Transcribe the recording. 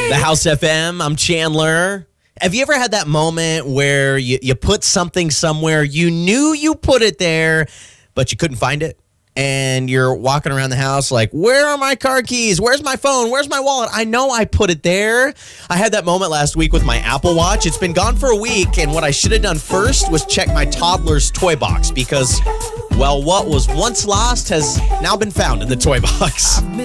The House FM, I'm Chandler. Have you ever had that moment where you put something somewhere, you knew you put it there, but you couldn't find it? And you're walking around the house like, where are my car keys? Where's my phone? Where's my wallet? I know I put it there. I had that moment last week with my Apple Watch. It's been gone for a week, and what I should have done first was check my toddler's toy box because, well, what was once lost has now been found in the toy box.